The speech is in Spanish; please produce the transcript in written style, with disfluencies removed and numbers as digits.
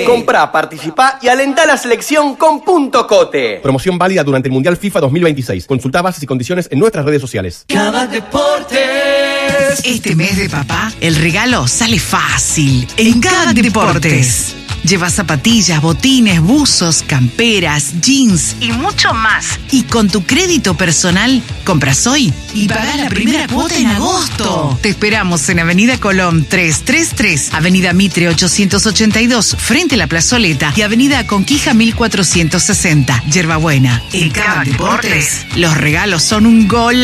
Comprá, participá y alentá la selección con Punto Cote. Promoción válida durante el Mundial FIFA 2026. Consultá bases y condiciones en nuestras redes sociales. Cava Deportes. Este mes de papá, el regalo sale fácil. En Cava Deportes. Lleva zapatillas, botines, buzos, camperas, jeans y mucho más. Y con tu crédito personal, compras hoy y pagás la primera cuota en agosto. Te esperamos en Avenida Colón 333, Avenida Mitre 882, frente a la Plazoleta, y Avenida Conquija 1460, Yerbabuena. En Cava Deportes, los regalos son un gol.